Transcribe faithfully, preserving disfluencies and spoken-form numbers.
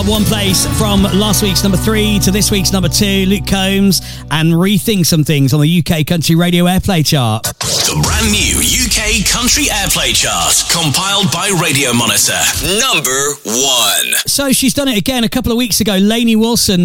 up one place from last week's number three to this week's number two. Luke Combs and Rethink Some Things on the U K Country Radio Airplay chart. The brand new U K Country Airplay chart, compiled by Radio Monitor. Number one. So she's done it again a couple of weeks ago. Lainey Wilson